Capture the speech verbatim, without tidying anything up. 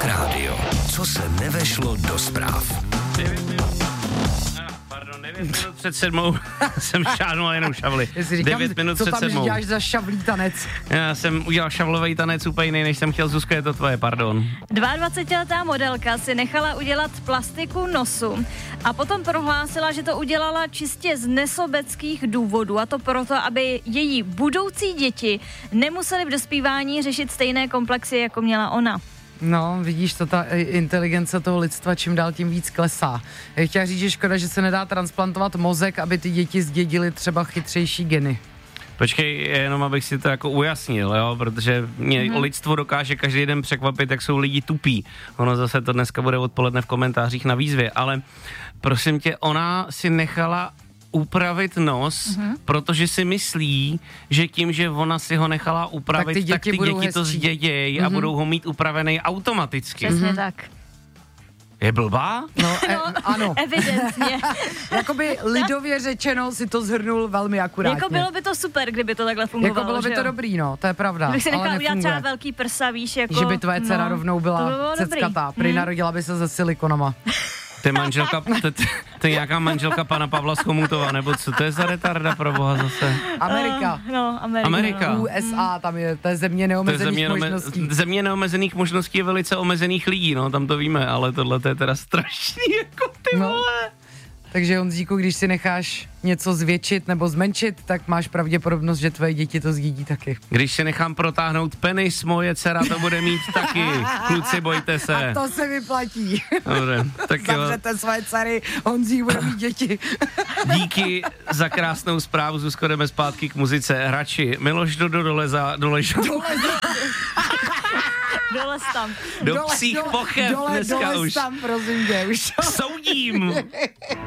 rádio. Co se nevešlo do zpráv. Pardon, devět minut před sedmou jsem šáhnul jenom šavli. devět minut co před tam sedmou. děláš za šavlý tanec? Já jsem udělal šavlový tanec úplně jiný, než jsem chtěl. Zuzka, je to tvoje, pardon. dvaadvacetiletá modelka si nechala udělat plastiku nosu a potom prohlásila, že to udělala čistě z nesobeckých důvodů, a to proto, aby její budoucí děti nemusely v dospívání řešit stejné komplexy, jako měla ona. No, vidíš to, ta inteligence toho lidstva čím dál tím víc klesá. Já chtěla říct, že škoda, že se nedá transplantovat mozek, aby ty děti zdědily třeba chytřejší geny. Počkej, jenom abych si to jako ujasnil, jo, protože mě mm-hmm. lidstvo dokáže každý den překvapit, jak jsou lidi tupí. Ono zase to dneska bude odpoledne v komentářích na výzvě, ale prosím tě, ona si nechala upravit nos, mm-hmm. protože si myslí, že tím, že ona si ho nechala upravit, tak ty děti, tak ty děti to zdědějí mm-hmm. a budou ho mít upravený automaticky. Přesně mm-hmm. tak. Je blbá? No, e, ano. Evidentně. Jakoby lidově řečeno si to zhrnul velmi akurátně. Jako bylo by to super, kdyby to takhle fungovalo. Jako bylo by to dobrý, no, to je pravda. Kdybych si nechala udělat třeba velký prsa, víš, jako... Že by tvoje dcera no, rovnou byla ceckatá. Prý hmm. narodila by se ze silikonama. To je manželka, to, to je nějaká manželka pana Pavla Schomutova, nebo co to je za retarda pro boha zase? Amerika. Uh, no, Amerika. Amerika. U S A, tam je, to je země neomezených to je země možností. Neome, země neomezených možností je velice omezených lidí, no, tam to víme, ale tohle to je teda strašný, jako ty no. vole. Takže Honzíku, když si necháš něco zvětšit nebo zmenšit, tak máš pravděpodobnost, že tvoje děti to zdědí taky. Když si nechám protáhnout penis, moje dcera to bude mít taky. Kluci, bojte se. A to se vyplatí. Dobre, tak jo. Zavřete svoje dcery, Honzík bude mít děti. Díky za krásnou zprávu, Zuzko, jdeme zpátky k muzice. Hrači, Miloš do, do doleza, doleza. Dole tam. Do psích pochev dneska dole už. Dole tam, prosím tě, už. Soudím.